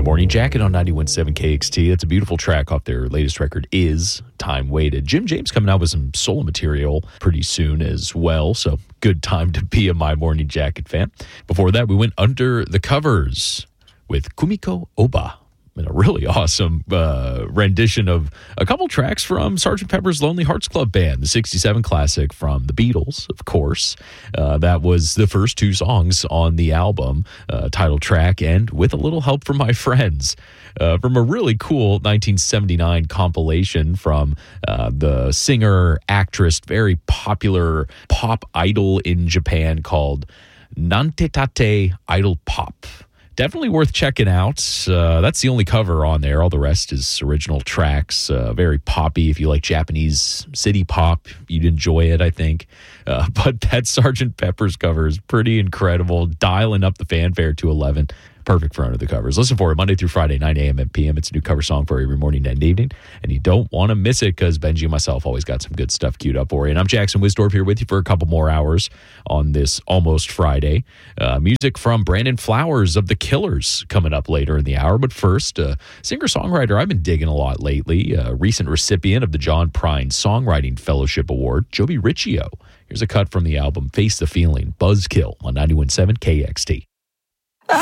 Morning Jacket on 91.7 KXT. That's a beautiful track off their latest record, Is Time Waited. Jim James coming out with some solo material pretty soon as well, so good time to be a My Morning Jacket fan. Before that, we went Under the Covers with Kumiko Oba, and a really awesome rendition of a couple tracks from Sgt. Pepper's Lonely Hearts Club Band, the 67 classic from the Beatles, of course. That was the first two songs on the album, title track, and With a Little Help from My Friends, from a really cool 1979 compilation from the singer, actress, very popular pop idol in Japan called Nantetate Idol Pop. Definitely worth checking out. That's the only cover on there. All the rest is original tracks. Very poppy. If you like Japanese city pop, you'd enjoy it, I think. But that Sgt. Pepper's cover is pretty incredible. Dialing up the fanfare to 11. Perfect for Under the Covers. Listen for it Monday through Friday, 9 a.m. and p.m. It's a new cover song for every morning and evening, and you don't want to miss it because Benji and myself always got some good stuff queued up for you. And I'm Jackson Wisdorf here with you for a couple more hours on this almost Friday. Music from Brandon Flowers of The Killers coming up later in the hour. But first, singer-songwriter I've been digging a lot lately, a recent recipient of the John Prine Songwriting Fellowship Award, Joby Riccio. Here's a cut from the album Face the Feeling, Buzzkill on 91.7 KXT.